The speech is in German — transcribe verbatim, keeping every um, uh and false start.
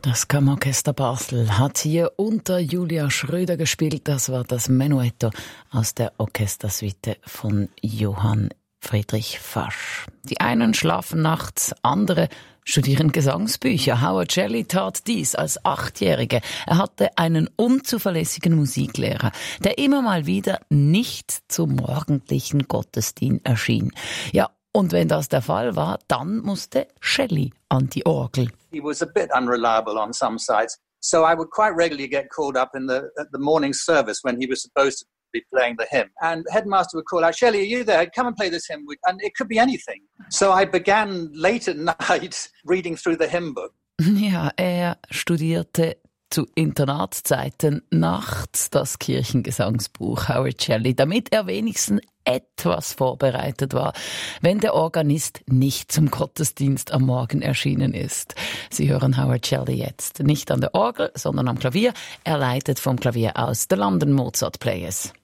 Das Kammerorchester Basel hat hier unter Julia Schröder gespielt. Das war das Menuetto aus der Orchestersuite von Johann Friedrich Fasch. Die einen schlafen nachts, andere studieren Gesangsbücher. Howard Shelley tat dies als Achtjährige. Er hatte einen unzuverlässigen Musiklehrer, der immer mal wieder nicht zum morgendlichen Gottesdienst erschien. Ja, und wenn das der Fall war, dann musste Shelley an die Orgel. He was a bit unreliable on some sides, so I would quite regularly get called up in the at the morning service when he was supposed to be playing the hymn. And the headmaster would call out, "Shelley, are you there? Come and play this hymn." And it could be anything. So I began late at night reading through the hymn book. Ja, er studierte zu Internatszeiten nachts das Kirchengesangsbuch Howard Shelley, damit er wenigstens etwas vorbereitet war, wenn der Organist nicht zum Gottesdienst am Morgen erschienen ist. Sie hören Howard Shelley jetzt nicht an der Orgel, sondern am Klavier. Er leitet vom Klavier aus The London Mozart Players.